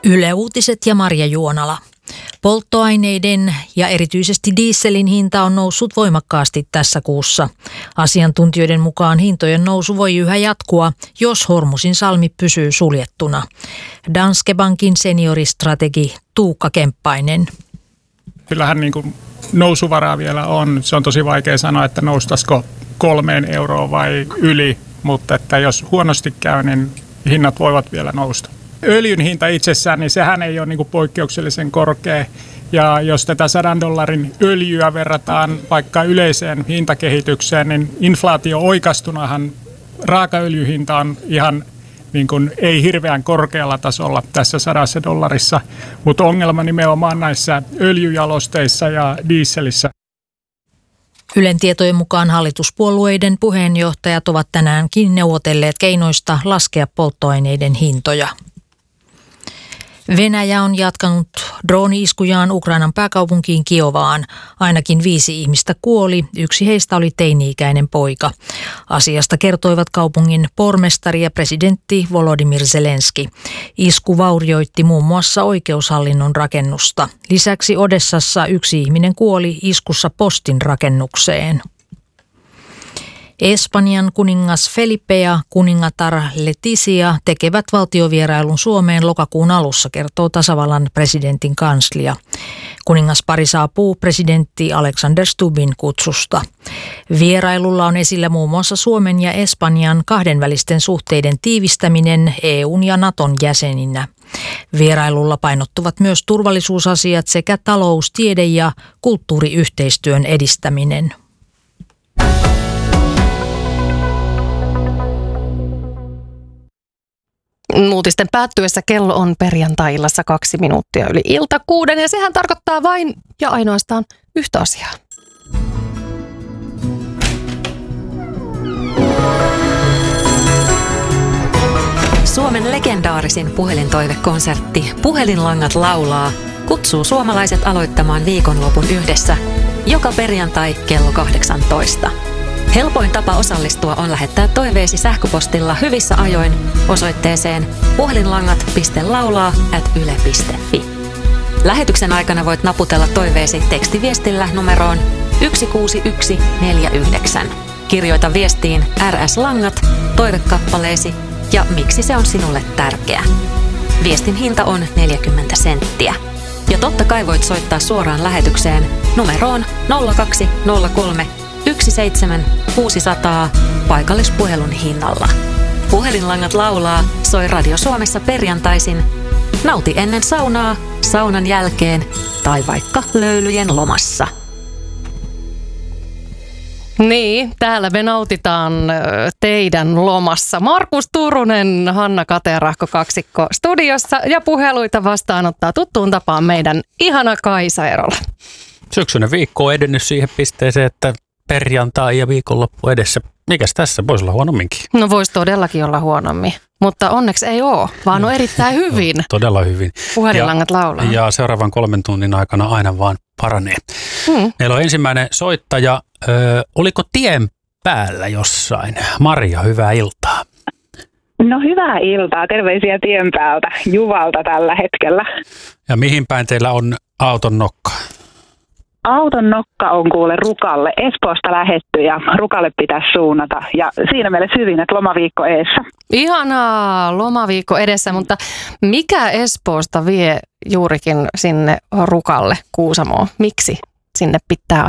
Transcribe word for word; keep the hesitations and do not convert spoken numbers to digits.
Yle Uutiset ja Marja Juonala. Polttoaineiden ja erityisesti dieselin hinta on noussut voimakkaasti tässä kuussa. Asiantuntijoiden mukaan hintojen nousu voi yhä jatkua, jos Hormusin salmi pysyy suljettuna. Danske Bankin senioristrategi Tuukka Kemppainen. Kyllähän niin kuin nousuvaraa vielä on. Se on tosi vaikea sanoa, että noustaisiko kolmeen euroon vai yli, mutta että jos huonosti käy, niin hinnat voivat vielä nousta. Öljyn hinta itsessään, niin sehän ei ole niin kuin poikkeuksellisen korkea. Ja jos tätä sadan dollarin öljyä verrataan vaikka yleiseen hintakehitykseen, niin inflaatio oikastunahan raakaöljyhinta on ihan niin kuin ei hirveän korkealla tasolla tässä sadassa dollarissa. Mutta ongelma nimenomaan näissä öljyjalosteissa ja dieselissä. Ylen tietojen mukaan hallituspuolueiden puheenjohtajat ovat tänäänkin neuvotelleet keinoista laskea polttoaineiden hintoja. Venäjä on jatkanut drooni-iskujaan Ukrainan pääkaupunkiin Kiovaan. Ainakin viisi ihmistä kuoli, yksi heistä oli teini-ikäinen poika. Asiasta kertoivat kaupungin pormestari ja presidentti Volodymyr Zelenski. Isku vaurioitti muun muassa oikeushallinnon rakennusta. Lisäksi Odessassa yksi ihminen kuoli iskussa postin rakennukseen. Espanjan kuningas Felipe ja kuningatar Letizia tekevät valtiovierailun Suomeen lokakuun alussa, kertoo tasavallan presidentin kanslia. Kuningaspari saapuu presidentti Alexander Stubbin kutsusta. Vierailulla on esillä muun muassa Suomen ja Espanjan kahdenvälisten suhteiden tiivistäminen E U:n ja Naton jäseninä. Vierailulla painottuvat myös turvallisuusasiat sekä talous-, tiede- ja kulttuuriyhteistyön edistäminen. Uutisten päättyessä kello on perjantai-illassa kaksi minuuttia yli ilta kuuden ja sehän tarkoittaa vain ja ainoastaan yhtä asiaa. Suomen legendaarisin puhelintoivekonsertti Puhelinlangat laulaa kutsuu suomalaiset aloittamaan viikonlopun yhdessä joka perjantai kello kahdeksantoista. Helpoin tapa osallistua on lähettää toiveesi sähköpostilla hyvissä ajoin osoitteeseen puhelinlangat piste laulaa ät yle piste fi. Lähetyksen aikana voit naputella toiveesi tekstiviestillä numeroon yksi kuusi yksi neljä yhdeksän. Kirjoita viestiin R S-langat, toivekappaleesi ja miksi se on sinulle tärkeä. Viestin hinta on neljäkymmentä senttiä. Ja totta kai voit soittaa suoraan lähetykseen numeroon nolla kaksi nolla kolme yksi seitsemän kuusi nolla nolla paikallispuhelun hinnalla. Puhelinlangat laulaa soi Radio Suomessa perjantaisin. Nauti ennen saunaa, saunan jälkeen tai vaikka löylyjen lomassa. Niin, täällä me nautitaan teidän lomassa. Markus Turunen, Hanna Katerahko kaksikko studiossa ja puheluita vastaanottaa tuttuun tapaan meidän ihana Kaisa Erola. Syksyinen viikko on edennyt siihen pisteeseen, että perjantai ja viikonloppu edessä. Mikäs tässä? Voisi olla huonomminkin. No voisi todellakin olla huonommin, mutta onneksi ei ole, vaan on erittäin hyvin. No, todella hyvin. Puhelinlangat laulaa. Ja seuraavan kolmen tunnin aikana aina vaan paranee. Hmm. Meillä on ensimmäinen soittaja. Ö, oliko tien päällä jossain? Marja, hyvää iltaa. No hyvää iltaa. Terveisiä tien päältä Juvalta tällä hetkellä. Ja mihin päin teillä on auton nokka? Auton nokka on kuule Rukalle. Espoosta lähetty ja Rukalle pitäisi suunnata. Ja siinä mielessä hyvin, että lomaviikko eessä. Ihanaa, lomaviikko edessä, mutta mikä Espoosta vie juurikin sinne Rukalle, Kuusamoon? Miksi sinne pitää